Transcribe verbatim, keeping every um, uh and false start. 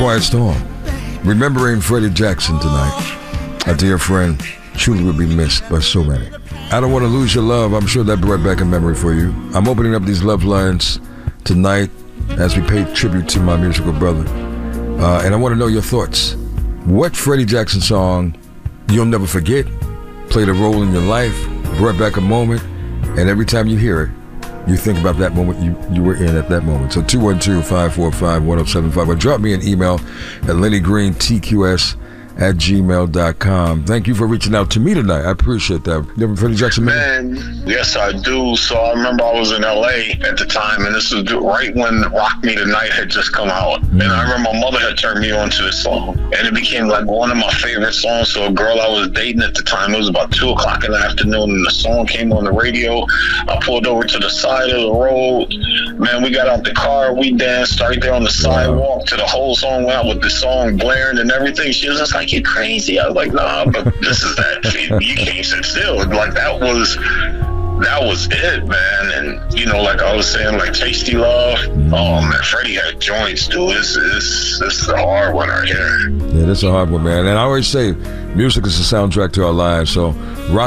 Quiet Storm. Remembering Freddie Jackson tonight. A dear friend, truly will be missed by so many. I Don't Want to Lose Your Love. I'm sure that brought back a memory for you. I'm opening up these love lines tonight as we pay tribute to my musical brother. Uh, and I want to know your thoughts. What Freddie Jackson song you'll never forget, played a role in your life, brought back a moment, and every time you hear it, you think about that moment you, you were in at that moment. So two one two, five four five, one oh seven five, or drop me an email at lenny green t q s at gmail dot com. Thank you for reaching out to me tonight. I appreciate that. You ever Freddie Jackson? Man, yes, I do. So I remember I was in L A at the time, and this was right when Rock Me Tonight had just come out. Mm. And I remember my mother had turned me on to this song, and it became like one of my favorite songs. So a girl I was dating at the time, it was about two o'clock in the afternoon, and the song came on the radio. I pulled over to the side of the road. Man, we got out the car, we danced right there on the sidewalk wow. to the whole song went out with the song blaring and everything. She was just like, "You're crazy." I was like, "Nah, but this is that. You can't sit still." Like that was that was it, man. And you know, like I was saying, like Tasty Love. Oh man, Freddie had joints, dude. This is this is a hard one right here. Yeah, this is a hard one, man. And I always say, music is the soundtrack to our lives. So rock.